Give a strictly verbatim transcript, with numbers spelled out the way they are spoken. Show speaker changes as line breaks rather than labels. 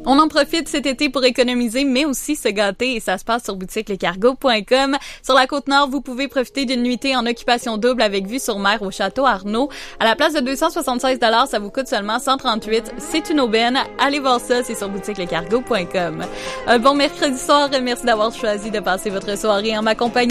On en profite cet été pour économiser, mais aussi se gâter, et ça se passe sur boutique les cargos point com. Sur la Côte-Nord, vous pouvez profiter d'une nuitée en occupation double avec vue sur mer au Château Arnaud. À la place de deux cent soixante-seize dollars, ça vous coûte seulement cent trente-huit. C'est une aubaine. Allez voir ça, c'est sur boutique les cargos point com. Un bon mercredi soir, merci d'avoir choisi de passer votre soirée en ma compagnie.